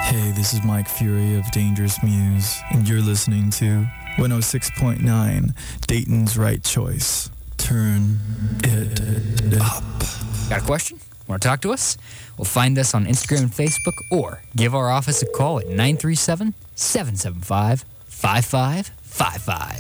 Hey, this is Mike Fury of Dangerous Muse, and you're listening to 106.9 Dayton's Right Choice. Turn it up. Got a question? Want to talk to us? Well, find us on Instagram and Facebook, or give our office a call at 937-775-5555.